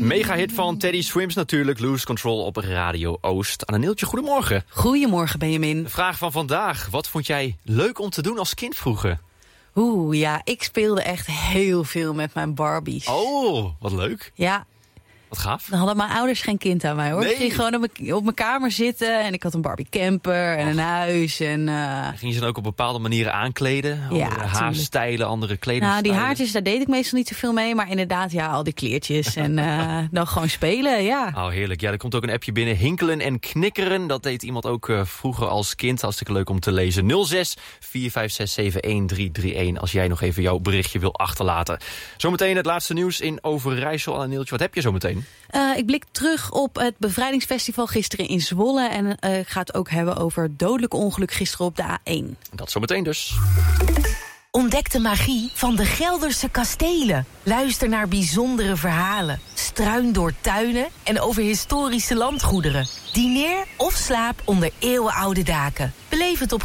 Mega-hit van Teddy Swims natuurlijk. Lose Control op Radio Oost. Anneeltje, goedemorgen. Goedemorgen, Benjamin. De vraag van vandaag. Wat vond jij leuk om te doen als kind vroeger? Ja, ik speelde echt heel veel met mijn Barbies. Oh, wat leuk. Ja. Wat gaaf. Dan hadden mijn ouders geen kind aan mij, hoor. Nee. Ik ging gewoon op mijn kamer zitten en ik had een Barbie camper en een huis. En, Ging je dan ook op bepaalde manieren aankleden? Andere haarstijlen, andere kledingstijlen? Nou, die haartjes, daar deed ik meestal niet zoveel mee. Maar inderdaad, ja, al die kleertjes en dan gewoon spelen, ja. Oh, heerlijk. Ja, er komt ook een appje binnen. Hinkelen en knikkeren. Dat deed iemand ook vroeger als kind. Hartstikke leuk om te lezen. 06 456 71331 als jij nog even jouw berichtje wil achterlaten. Zometeen het laatste nieuws in Overijssel. Anneeltje, wat heb je zometeen? Ik blik terug op het bevrijdingsfestival gisteren in Zwolle. En ik ga het ook hebben over het dodelijke ongeluk gisteren op de A1. Dat zometeen dus. Ontdek de magie van de Gelderse kastelen. Luister naar bijzondere verhalen. Struin door tuinen en over historische landgoederen. Dineer of slaap onder eeuwenoude daken. Beleef het op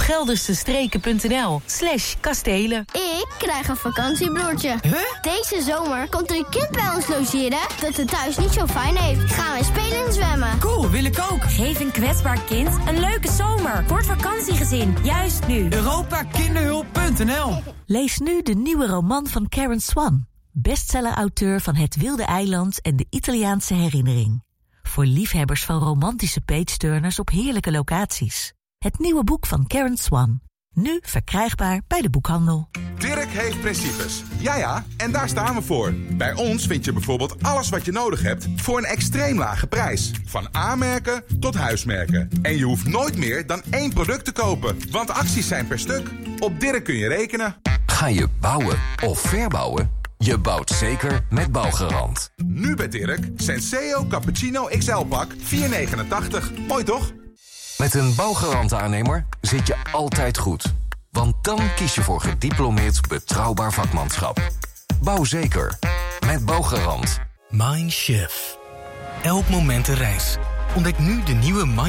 geldersestreken.nl/kastelen. Ik krijg een vakantiebroertje. Deze zomer komt er een kind bij ons logeren dat het thuis niet zo fijn heeft. Gaan we spelen en zwemmen. Cool, wil ik ook. Geef een kwetsbaar kind een leuke zomer. Voor het vakantiegezin, juist nu. Europakinderhulp.nl. Lees nu de nieuwe roman van Karen Swan. Bestseller-auteur van Het Wilde Eiland en de Italiaanse Herinnering. Voor liefhebbers van romantische page-turners op heerlijke locaties. Het nieuwe boek van Karen Swan. Nu verkrijgbaar bij de boekhandel. Dirk heeft principes. Ja, en daar staan we voor. Bij ons vind je bijvoorbeeld alles wat je nodig hebt voor een extreem lage prijs. Van A-merken tot huismerken. En je hoeft nooit meer dan 1 product te kopen. Want acties zijn per stuk. Op Dirk kun je rekenen. Ga je bouwen of verbouwen? Je bouwt zeker met Bouwgarant. Nu bij Dirk, Senseo Cappuccino XL-pak, $4,89. Mooi toch? Met een Bouwgarant-aannemer zit je altijd goed. Want dan kies je voor gediplomeerd betrouwbaar vakmanschap. Bouw zeker. Met Bouwgarant. Mindshift. Elk moment een reis. Ontdek nu de nieuwe